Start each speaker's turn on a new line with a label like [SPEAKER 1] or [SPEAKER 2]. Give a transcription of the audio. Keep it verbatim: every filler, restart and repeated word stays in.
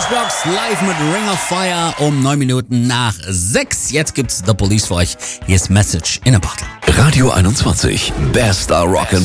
[SPEAKER 1] Matchbox live mit Ring of Fire um neun Minuten nach sechs. Jetzt gibt's The Police für euch. Hier ist Message in a Bottle.
[SPEAKER 2] Radio einundzwanzig, Best Rock